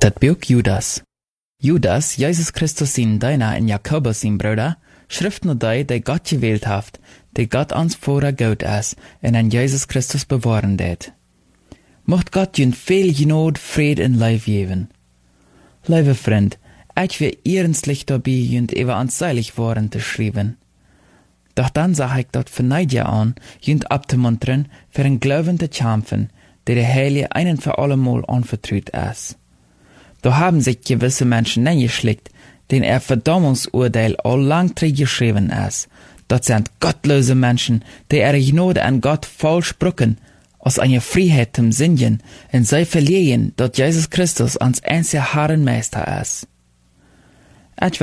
Dat Buch Judas. Judas, Jesus Christus sin Diener en Jakobus sin Bruder, schrift nur die Gott gewählt haft, die Gott ans vorher gut is en an Jesus Christus bewahren det. Mocht Gott jün viel Genot, Fried en Leib geben. Liebe Freund, ich will ernstlich dabei jün über ans seilig waren zu schreiben. Doch dann sag ich dort verneid ja an, jün abzumuntern, für ein Glauben zu kämpfen, der Heilige einen für allemal anvertraut ist. Da haben sich gewisse Menschen eingeschickt, denen Verdammungsurteil all lang geschrieben ist. Das sind gottlose Menschen, die ihre Gnade an Gott falsch brücken, aus einer Freiheit zum Singen, und sie verlieren, dass Jesus Christus ans einzige Herr und Meister ist.